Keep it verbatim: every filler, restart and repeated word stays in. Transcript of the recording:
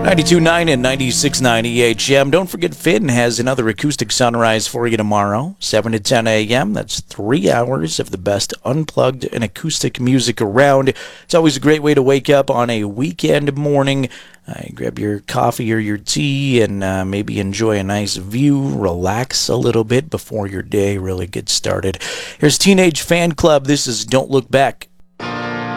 ninety-two point nine and ninety-six point nine E H M. Don't forget, Finn has another acoustic sunrise for you tomorrow, seven to ten a.m. That's three hours of the best unplugged and acoustic music around. It's always a great way to wake up on a weekend morning. Uh, grab your coffee or your tea and uh, maybe enjoy a nice view, relax a little bit before your day really gets started. Here's Teenage Fan Club. This is Don't Look Back.